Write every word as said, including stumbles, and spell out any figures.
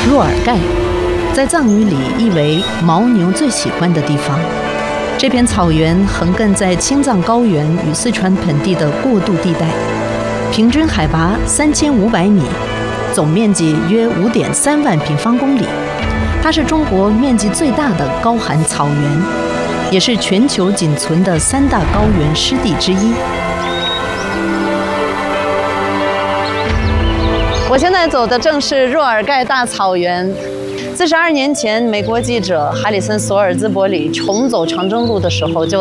若尔盖，在藏语里意为牦牛最喜欢的地方。这片草原横亘在青藏高原与四川盆地的过渡地带，平均海拔三千五百米，总面积约五点三万平方公里。它是中国面积最大的高寒草原，也是全球仅存的三大高原湿地之一。我现在走的正是若尔盖大草原。四十二年前，美国记者哈里森·索尔兹伯里重走长征路的时候就